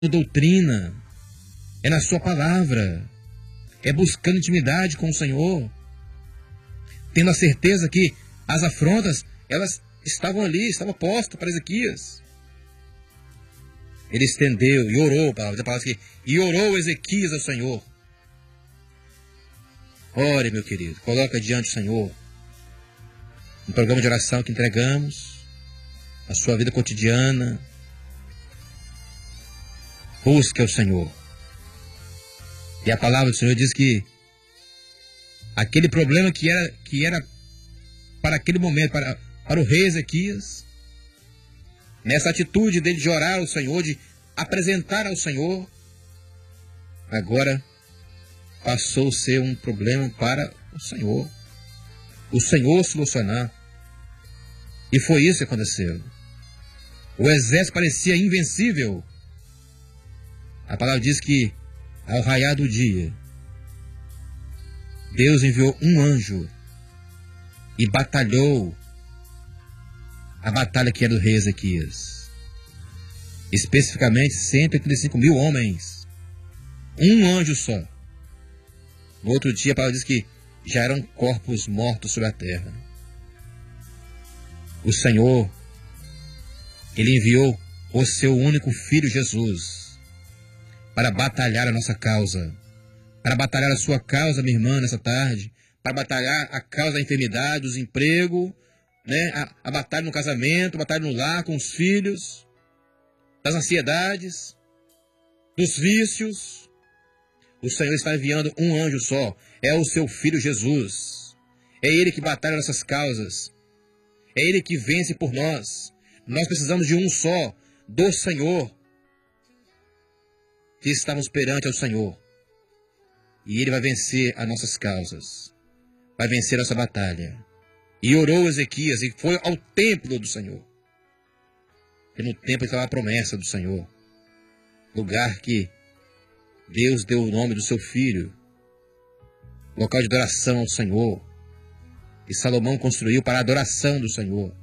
doutrina, é na sua palavra, é buscando intimidade com o Senhor, tendo a certeza que as afrontas, elas estavam ali, estavam postas para Ezequias. Ele estendeu e orou, a palavra aqui, e orou Ezequias ao Senhor. Ore, meu querido, coloca diante do Senhor, um programa de oração que entregamos, a sua vida cotidiana. Busque o Senhor. E a palavra do Senhor diz que aquele problema que era para aquele momento, para o rei Ezequias, nessa atitude dele de orar ao Senhor, de apresentar ao Senhor, agora passou a ser um problema para o Senhor. O Senhor solucionar. E foi isso que aconteceu. O exército parecia invencível. A palavra diz que, ao raiar do dia, Deus enviou um anjo e batalhou a batalha que era do rei Ezequias. Especificamente 185.000 homens. Um anjo só. No outro dia a palavra diz que já eram corpos mortos sobre a terra. O Senhor, Ele enviou o seu único Filho Jesus para batalhar a nossa causa, para batalhar a sua causa, minha irmã, nessa tarde, para batalhar a causa da enfermidade, do desemprego, né? A batalha no casamento, a batalha no lar com os filhos, das ansiedades, dos vícios. O Senhor está enviando um anjo só, é o seu Filho Jesus. É Ele que batalha nossas causas, é Ele que vence por nós. Nós precisamos de um só, do Senhor, que estamos perante ao Senhor. E Ele vai vencer as nossas causas, vai vencer a nossa batalha. E orou Ezequias e foi ao templo do Senhor. E no templo estava a promessa do Senhor, lugar que Deus deu o nome do seu Filho, local de adoração ao Senhor, e Salomão construiu para a adoração do Senhor.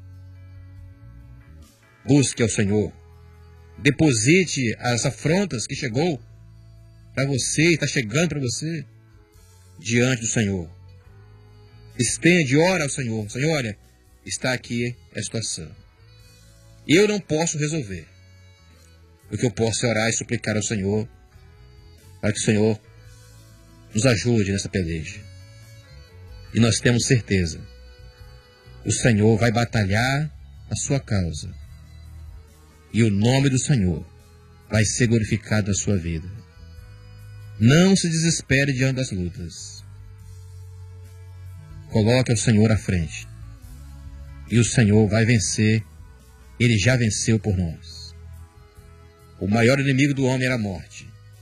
Busque ao Senhor, deposite as afrontas que chegou para você, está chegando para você, diante do Senhor. Estende, ora ao Senhor. Senhor, olha, está aqui a situação. Eu não posso resolver. O que eu posso é orar e suplicar ao Senhor, para que o Senhor nos ajude nessa peleja. E nós temos certeza, o Senhor vai batalhar a sua causa. E o nome do Senhor vai ser glorificado na sua vida. Não se desespere diante das lutas. Coloque o Senhor à frente. E o Senhor vai vencer. Ele já venceu por nós. O maior inimigo do homem era a morte.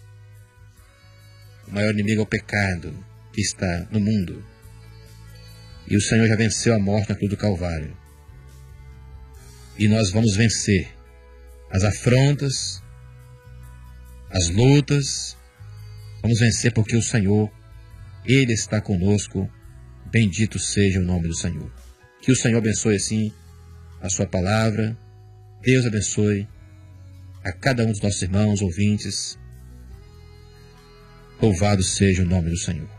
O maior inimigo é o pecado que está no mundo. E o Senhor já venceu a morte na cruz do Calvário. E nós vamos vencer as afrontas, as lutas. Vamos vencer porque o Senhor, Ele está conosco. Bendito seja o nome do Senhor. Que o Senhor abençoe assim a sua palavra. Deus abençoe a cada um dos nossos irmãos ouvintes. Louvado seja o nome do Senhor.